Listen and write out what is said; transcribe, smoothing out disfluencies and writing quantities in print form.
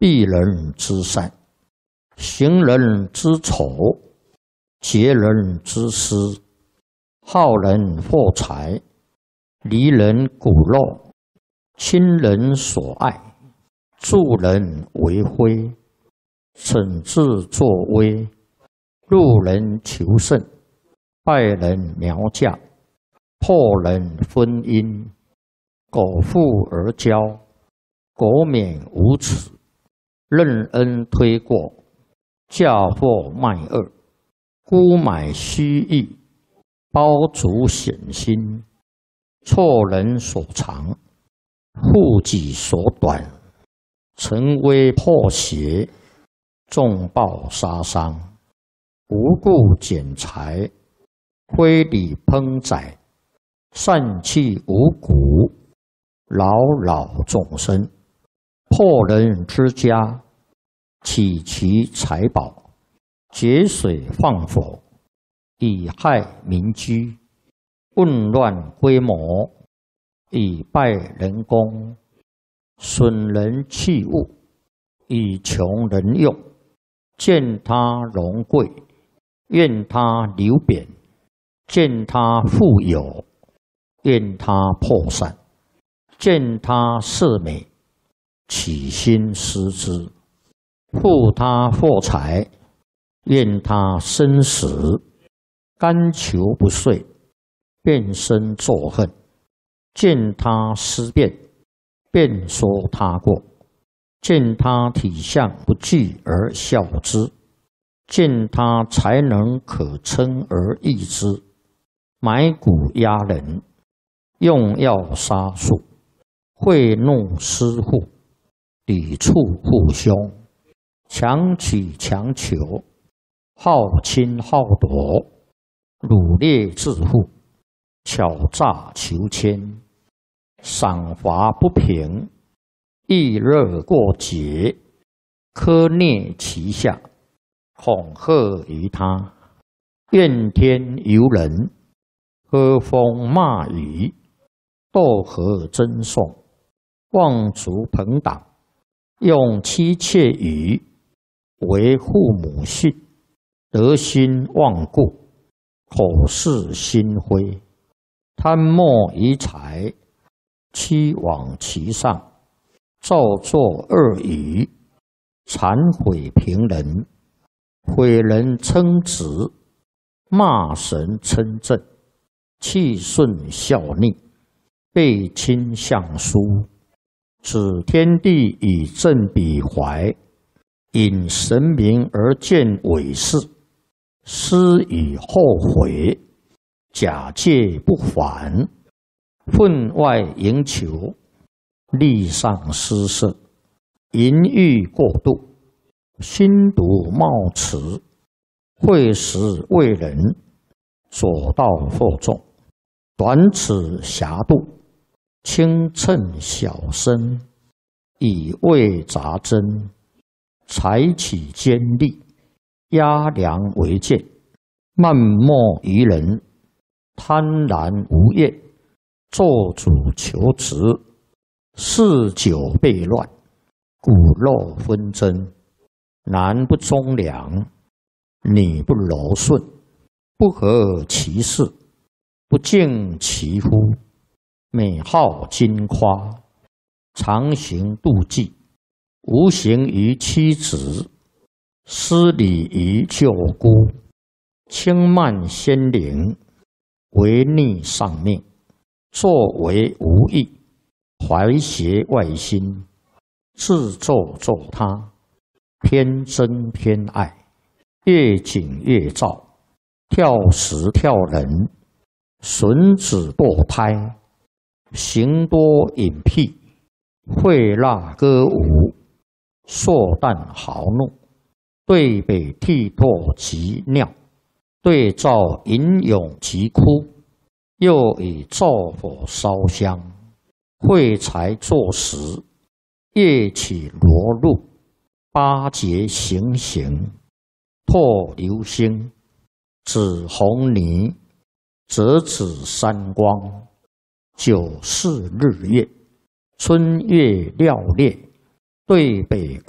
避人之善，行人之丑，劫人之私，好人获财，离人骨肉，亲人所爱，助人为辉，惩治作威，路人求胜，败人苗嫁，破人婚姻，苟富而骄，苟免无耻，任恩推过，嫁祸卖恶，沽买虚益，包足险心，错人所长，护己所短，沉危破邪，重报杀伤，无故减财，非礼烹宰，散弃五谷，扰扰众生，破人之家，起其财宝，劫水放火，以害民居，混乱规模，以败人功，损人器物，以穷人用，见他荣贵，愿他流贬，见他富有，愿他破散，见他色美，起心思之，护他获财，愿他生死，甘求不遂，变身作恨，见他思变，便说他过，见他体相不具而笑之，见他才能可称而易之，埋骨压人，用药杀术，贿赂施户，抵触父兄，强取强求，好侵好夺，掳掠致富，巧诈求迁，赏罚不平，易热过节，苛虐其下，恐吓于他，怨天尤人，喝风骂雨，斗和争讼，妄族朋党，用妻妾语，为父母信，德心忘故，口是心非，贪墨于财，欺罔其上，造作恶语，谄毁平人，毁人称职，骂神称正，气顺效逆，背亲相疏，指天地以正彼怀，引神明而见伪事，思以后悔，假借不还，分外营求，力上失色，淫欲过度，心毒冒迟，会时为人，左道惑众，短尺狭度，轻秤小身，以为杂针，采取尖利，压梁为剑，漫莫于人，贪婪无厌，做主求职，嗜酒悖乱，骨肉纷争，男不忠良，女不柔顺，不合其事，不敬其夫，美好矜夸，常行妒忌，无形于妻子，失礼于舅姑，轻慢先灵，违逆上命，作为无益，怀邪外心，自咒咒他，偏憎偏爱，越紧越躁，跳时跳人，损子堕胎，行多隐僻，会蜡歌舞，硕诞豪怒，对北涕唾及尿，对照吟咏及哭，又以灶火烧香，会财作食，夜起罗入，八节行刑，破流星，指红泥，折指三光，九视日月，春月料烈，对北